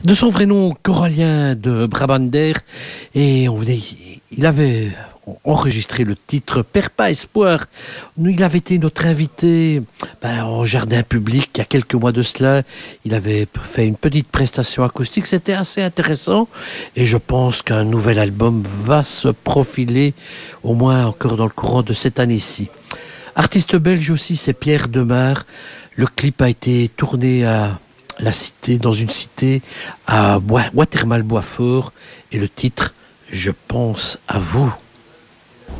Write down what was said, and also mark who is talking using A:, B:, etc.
A: De son vrai nom, Corallien de Brabander, et il avait enregistré le titre Perds pas espoir. Il avait été notre invité au jardin public il y a quelques mois de cela. Il avait fait une petite prestation acoustique, c'était assez intéressant, et je pense qu'un nouvel album va se profiler, au moins encore dans le courant de cette année-ci. Artiste belge aussi, c'est Pierre Demar. Le clip a été tourné à la cité, dans une cité à Watermal-Boisfort, et le titre « Je pense à vous ».